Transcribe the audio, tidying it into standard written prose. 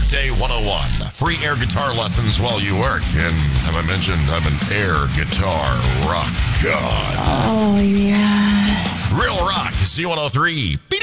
Workday 101. Free air guitar lessons while you work. And have I mentioned I'm an air guitar rock god? Oh, yeah. Real Rock, C103.